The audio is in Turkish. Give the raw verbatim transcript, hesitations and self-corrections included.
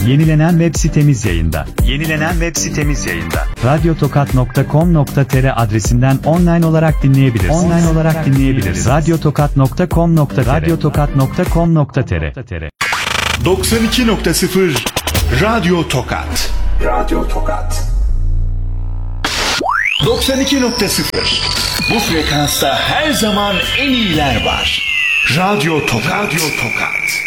Yenilenen web sitemiz yayında. Yenilenen web sitemiz yayında. radyotokat nokta com nokta tr adresinden online olarak dinleyebilirsiniz. Online olarak dinleyebiliriz. radyotokat nokta com nokta tr radyotokat nokta com nokta tr doksan iki nokta sıfır Radyo Tokat. Radyo Tokat. doksan iki nokta sıfır. Bu frekansta her zaman en iyiler var. Radyo Tokat. Radyo Tokat.